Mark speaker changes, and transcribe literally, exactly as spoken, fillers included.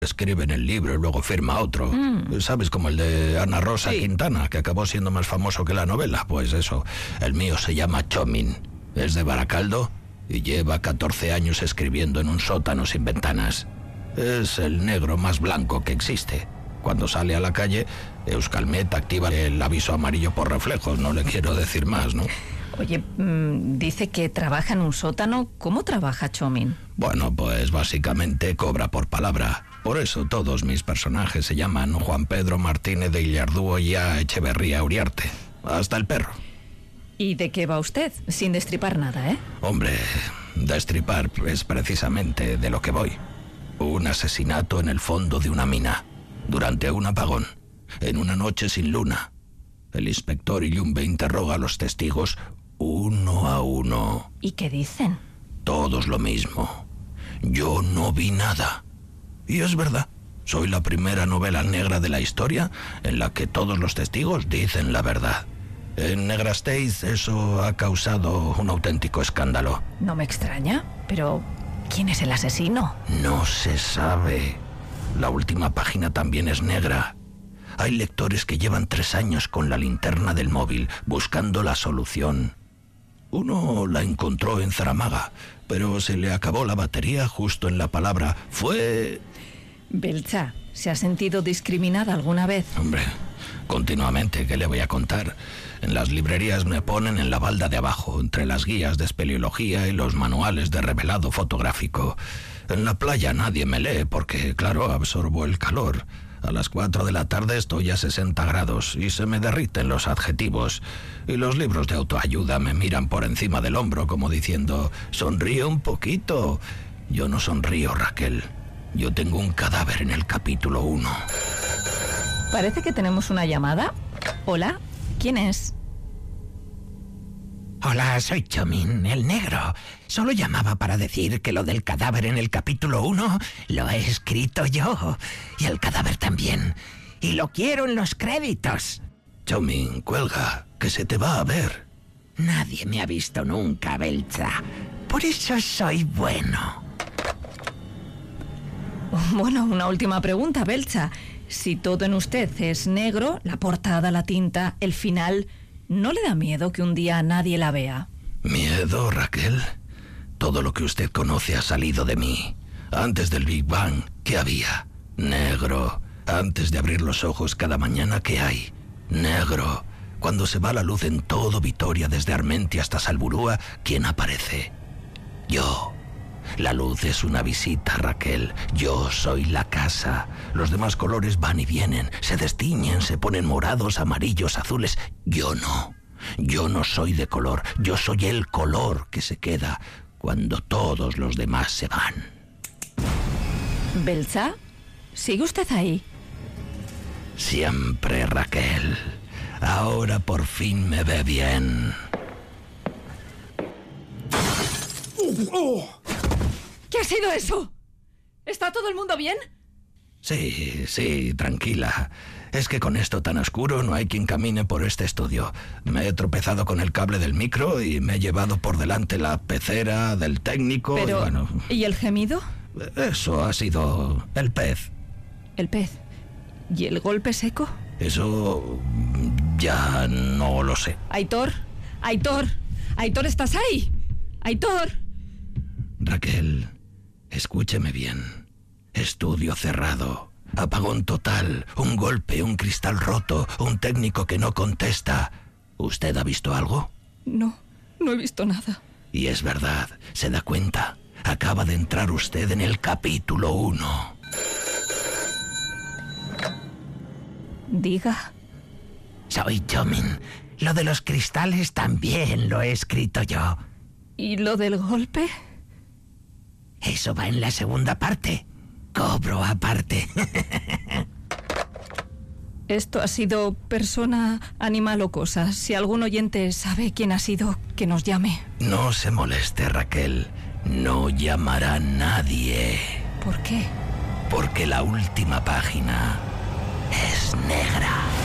Speaker 1: Escribe en el libro y luego firma otro. Mm. ¿Sabes? Como el de Ana Rosa sí. Quintana, que acabó siendo más famoso que la novela. Pues eso, el mío se llama Chomin. Es de Baracaldo y lleva catorce años escribiendo en un sótano sin ventanas. Es el negro más blanco que existe. Cuando sale a la calle, Euskalmet activa el aviso amarillo por reflejos. No le quiero decir más, ¿no?
Speaker 2: Oye, mmm, dice que trabaja en un sótano. ¿Cómo trabaja Chomin?
Speaker 1: Bueno, pues básicamente cobra por palabra. Por eso todos mis personajes se llaman Juan Pedro Martínez de Illardúo y A. Echeverría Uriarte. Hasta el perro.
Speaker 2: ¿Y de qué va usted? Sin destripar nada, ¿eh?
Speaker 1: Hombre, destripar es precisamente de lo que voy. Un asesinato en el fondo de una mina, durante un apagón, en una noche sin luna. El inspector Illumbe interroga a los testigos uno a uno.
Speaker 2: ¿Y qué dicen?
Speaker 1: Todos lo mismo. Yo no vi nada. Y es verdad, soy la primera novela negra de la historia en la que todos los testigos dicen la verdad. En Negrasteiz eso ha causado un auténtico escándalo.
Speaker 2: No me extraña, pero ¿quién es el asesino?
Speaker 1: No se sabe. La última página también es negra. Hay lectores que llevan tres años con la linterna del móvil buscando la solución. Uno la encontró en Zaramaga, pero se le acabó la batería justo en la palabra. Fue...
Speaker 2: Beltza, ¿se ha sentido discriminada alguna vez?
Speaker 1: Hombre, continuamente, ¿qué le voy a contar? En las librerías me ponen en la balda de abajo, entre las guías de espeleología y los manuales de revelado fotográfico. En la playa nadie me lee porque, claro, absorbo el calor. A las cuatro de la tarde estoy a sesenta grados y se me derriten los adjetivos. Y los libros de autoayuda me miran por encima del hombro como diciendo, sonríe un poquito. Yo no sonrío, Raquel. Yo tengo un cadáver en el capítulo uno.
Speaker 2: Parece que tenemos una llamada. Hola, ¿quién es?
Speaker 3: Hola, soy Chomin, el negro. Solo llamaba para decir que lo del cadáver en el capítulo uno lo he escrito yo. Y el cadáver también. Y lo quiero en los créditos.
Speaker 1: Chomin, cuelga, que se te va a ver.
Speaker 3: Nadie me ha visto nunca, Beltza. Por eso soy bueno.
Speaker 2: Bueno, una última pregunta, Beltza. Si todo en usted es negro, la portada, la tinta, el final... ¿No le da miedo que un día nadie la vea?
Speaker 1: ¿Miedo, Raquel? Todo lo que usted conoce ha salido de mí. Antes del Big Bang, ¿qué había? Negro. Antes de abrir los ojos cada mañana, ¿qué hay? Negro. Cuando se va la luz en todo Vitoria, desde Armentia hasta Salburúa, ¿quién aparece? Yo. La luz es una visita, Raquel. Yo soy la casa. Los demás colores van y vienen, se destiñen, se ponen morados, amarillos, azules. Yo no. Yo no soy de color. Yo soy el color que se queda cuando todos los demás se van.
Speaker 2: ¿Beltza? ¿Sigue usted ahí?
Speaker 1: Siempre, Raquel. Ahora por fin me ve bien.
Speaker 2: ¡Oh! ¿Qué ha sido eso? ¿Está todo el mundo bien?
Speaker 1: Sí, sí, tranquila. Es que con esto tan oscuro no hay quien camine por este estudio. Me he tropezado con el cable del micro y me he llevado por delante la pecera del técnico.
Speaker 2: Pero,
Speaker 1: y bueno...
Speaker 2: ¿y el gemido?
Speaker 1: Eso ha sido el pez.
Speaker 2: ¿El pez? ¿Y el golpe seco?
Speaker 1: Eso... ya no lo sé.
Speaker 2: Aitor, Aitor, Aitor, ¿estás ahí? Aitor.
Speaker 1: Raquel... escúcheme bien. Estudio cerrado. Apagón total. Un golpe, un cristal roto. Un técnico que no contesta. ¿Usted ha visto algo?
Speaker 2: No, no he visto nada.
Speaker 1: Y es verdad. ¿Se da cuenta? Acaba de entrar usted en el capítulo uno.
Speaker 2: Diga.
Speaker 3: Soy Chomin. Lo de los cristales también lo he escrito yo.
Speaker 2: ¿Y lo del golpe?
Speaker 3: Eso va en la segunda parte. Cobro aparte.
Speaker 2: Esto ha sido persona, animal o cosa. Si algún oyente sabe quién ha sido, que nos llame.
Speaker 1: No se moleste, Raquel. No llamará nadie.
Speaker 2: ¿Por qué?
Speaker 1: Porque la última página es negra.